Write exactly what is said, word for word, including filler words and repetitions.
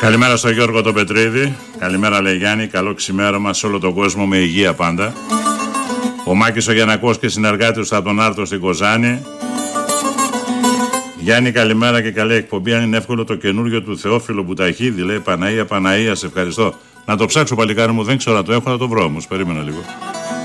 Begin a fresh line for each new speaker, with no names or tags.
Καλημέρα στον Γιώργο τον Πετρίδη. Καλημέρα λέει Γιάννη. Καλό ξημέρωμα σε όλο τον κόσμο με υγεία πάντα. Ο Μάκης ο Γιαννακός και συνεργάτης του από τον Άρτο στην Κοζάνη. Γιάννη καλημέρα και καλή εκπομπή. Αν είναι εύκολο το καινούριο του Θεόφιλο Μπουταχίδη, λέει Παναΐα Παναΐα, σε ευχαριστώ. Να το ψάξω παλικάρι μου, δεν ξέρω να το έχω, να το βρω όμως. Περίμενα λίγο.